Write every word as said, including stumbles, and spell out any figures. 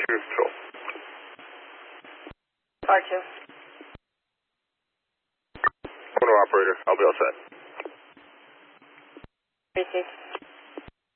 Cruise control. R two. Owner operator, I'll be all set. Receive.